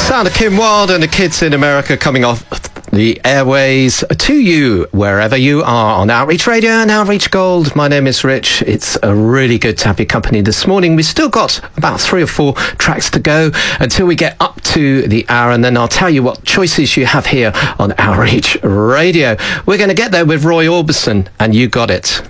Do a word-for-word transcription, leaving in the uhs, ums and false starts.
Sound of Kim Wilde and the Kids in America coming off the airways to you wherever you are on Outreach Radio and Outreach Gold. My name is Rich. It's a really good to have your company this morning. We've still got about three or four tracks to go until we get up to the hour, and then I'll tell you what choices you have here on Outreach Radio. We're going to get there with Roy Orbison and You Got It.